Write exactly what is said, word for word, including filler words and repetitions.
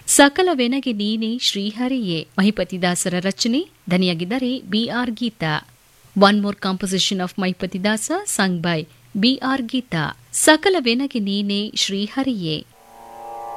ಸಕಲವೆನಗೆ ನೀನೆ ಶ್ರೀಹರಿಯೇ ಮಹಿಪತಿದಾಸರ ರಚನೆ, ದನಿಯಾಗಿದ್ದಾರೆ B R Geetha. One more composition of ಮಹಿಪತಿದಾಸ sung by B R Geetha. ಸಕಲವೆನಗೆ ನೀನೆ ಶ್ರೀಹರಿಯೇ.